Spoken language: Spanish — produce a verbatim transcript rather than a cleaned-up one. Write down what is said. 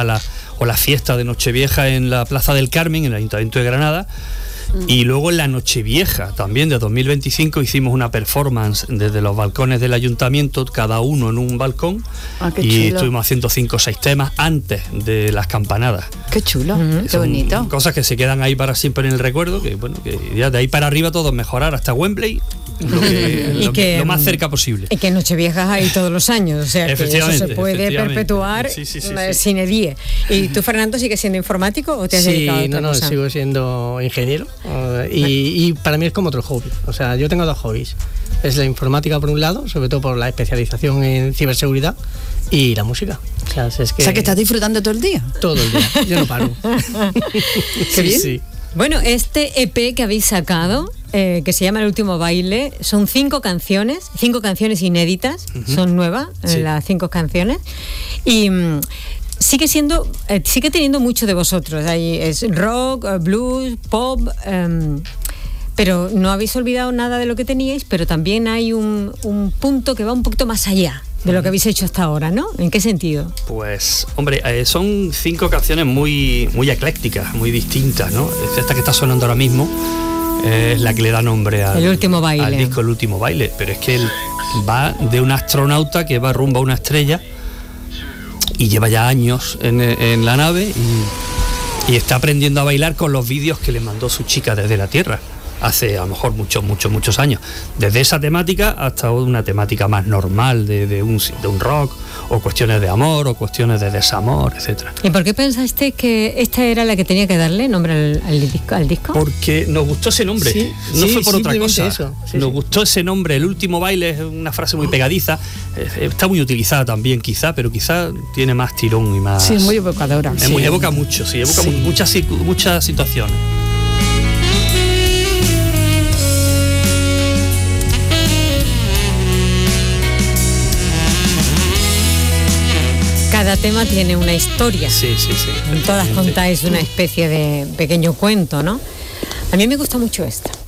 la, o la fiesta de Nochevieja en la Plaza del Carmen, en el Ayuntamiento de Granada. Y luego en la Nochevieja también de dos mil veinticinco hicimos una performance desde los balcones del ayuntamiento, cada uno en un balcón. Ah, qué y chulo. estuvimos haciendo cinco o seis temas antes de las campanadas. Qué chulo, Uh-huh. qué bonito. Cosas que se quedan ahí para siempre en el recuerdo, que bueno, que ya de ahí para arriba todo es mejorar hasta Wembley, lo, que, Y lo, que, lo más cerca posible. Y que Nocheviejas hay todos los años, o sea que eso Efectivamente, se puede efectivamente. perpetuar Sí, sí, sí, eh, sí. sine die. ¿Y tú, Fernando, sigues siendo informático o te has Sí, dedicado a otra no, no, cosa? sigo siendo ingeniero uh, y, y para mí es como otro hobby. O sea, yo tengo dos hobbies. Es la informática por un lado, sobre todo por la especialización en ciberseguridad, y la música. O sea, es que, O sea, que estás disfrutando todo el día. todo el día, yo no paro. Qué bien. Sí. Bueno, este E P que habéis sacado, eh, que se llama El Último Baile, son cinco canciones, cinco canciones inéditas, uh-huh. son nuevas, Sí. eh, las cinco canciones, y mm, sigue siendo, eh, sigue teniendo mucho de vosotros. Ahí es rock, eh, blues, pop, eh, pero no habéis olvidado nada de lo que teníais, pero también hay un, un punto que va un poquito más allá de lo que habéis hecho hasta ahora, ¿no? ¿En qué sentido? Pues, hombre, eh, son cinco canciones muy, muy eclécticas, muy distintas, ¿no? Esta que está sonando ahora mismo eh, es la que le da nombre al, El Último Baile. al disco El Último Baile, pero es que él va de un astronauta que va rumbo a una estrella y lleva ya años en, en la nave y, y está aprendiendo a bailar con los vídeos que le mandó su chica desde la Tierra. Hace a lo mejor muchos, muchos, muchos años. Desde esa temática hasta una temática más normal de, de, un, de un rock, o cuestiones de amor, o cuestiones de desamor, etcétera. ¿Y por qué pensaste que esta era la que tenía que darle nombre al, al, disco, al disco? Porque nos gustó ese nombre, Sí, no sí, fue por otra cosa. eso. Sí, nos sí. gustó ese nombre. El Último Baile es una frase muy pegadiza, eh, está muy utilizada también quizá, pero quizá tiene más tirón y más... Sí, muy evocadora. Es muy, evoca mucho, sí, evoca Sí. mu- muchas, muchas situaciones. Cada tema tiene una historia. Sí, sí, sí. Todas efectivamente. contáis una especie de pequeño cuento, ¿no? A mí me gusta mucho esta.